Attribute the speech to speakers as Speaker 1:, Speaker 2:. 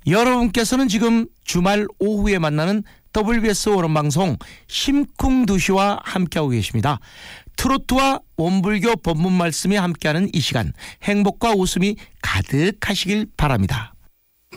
Speaker 1: 여러분께서는 지금 주말 오후에 만나는 WBS 오른방송 심쿵두시와 함께하고 계십니다. 트로트와 원불교 법문 말씀이 함께하는 이 시간, 행복과 웃음이 가득하시길 바랍니다.